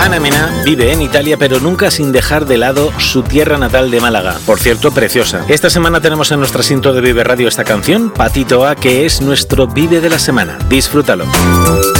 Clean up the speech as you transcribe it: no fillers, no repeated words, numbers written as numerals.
Ana Mena vive en Italia, pero nunca sin dejar de lado su tierra natal de Málaga. Por cierto, preciosa. Esta semana tenemos en nuestro asiento de Vive Radio esta canción, Patito A, que es nuestro Vive de la semana. Disfrútalo.